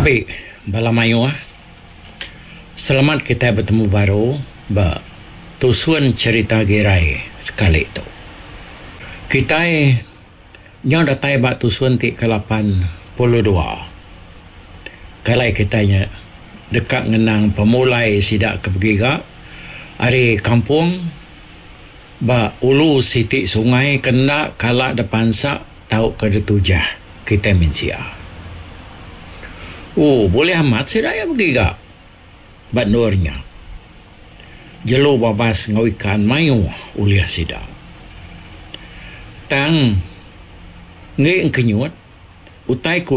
Abi, balamayo selamat kita bertemu baru tusuan cerita gerai sekali itu. Kita yang datang tusuan ti ke-82. Kalau kita dekat ngenang pemulai sidak kebegiga ari kampung ulu siti sungai kena kalak depan sak tahu kedetujah kita mensia. Boleh amat saya begiga. Nurnya. Jelo babas ngawikan mayu uliah sida. Tang ngeng kenyut utai